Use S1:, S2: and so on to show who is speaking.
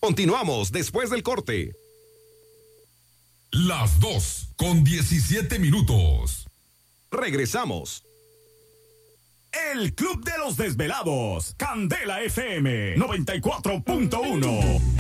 S1: Continuamos después del corte.
S2: Las 2:17.
S1: Regresamos.
S3: El Club de los Desvelados, Candela FM 94.1.